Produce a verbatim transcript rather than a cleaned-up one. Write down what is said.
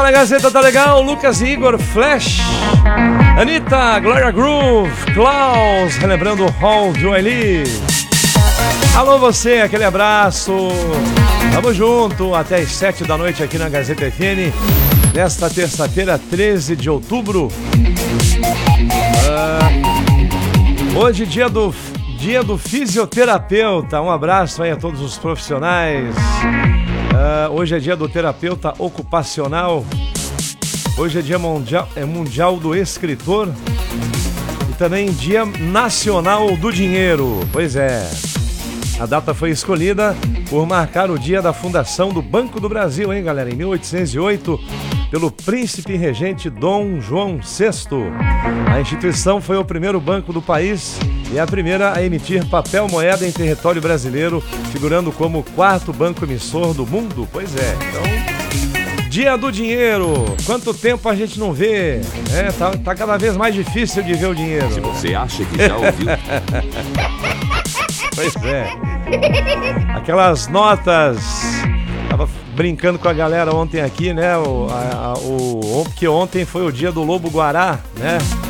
na Gazeta Tá Legal, Lucas e Igor, Flash, Anitta, Gloria Groove, Klaus, relembrando o Hall de Wiley. Alô você, aquele abraço. Tamo junto até as sete da noite aqui na Gazeta F M, nesta terça-feira, treze de outubro. Uh, hoje dia do, dia do fisioterapeuta. Um abraço aí a todos os profissionais. Uh, hoje é dia do terapeuta ocupacional. Hoje é dia mundial, é mundial do escritor. E também dia nacional do dinheiro. Pois é, a data foi escolhida por marcar o dia da fundação do Banco do Brasil, hein, galera? Em mil oitocentos e oito, pelo príncipe regente Dom João sexto. A instituição foi o primeiro banco do país e a primeira a emitir papel moeda em território brasileiro, figurando como o quarto banco emissor do mundo. Pois é, então, dia do dinheiro. Quanto tempo a gente não vê, né? Tá, tá cada vez mais difícil de ver o dinheiro. Se você acha que já ouviu... Pois é. Aquelas notas. Tava brincando com a galera ontem aqui, né? O, a, a, o, porque ontem foi o dia do Lobo Guará, né?